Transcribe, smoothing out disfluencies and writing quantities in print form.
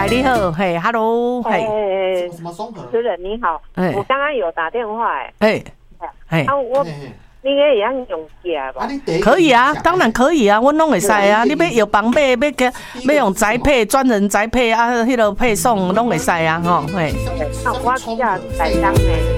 嗨，你好，嘿 ，Hello， 嘿， 主持人你好，我刚刚有打电话你也要用假吧？ 可以啊，当然可以啊，我拢会使啊。你要药房买，要用宅配，专人宅配啊，迄个配送拢会使啊，吼，嘿。 那我要台东的。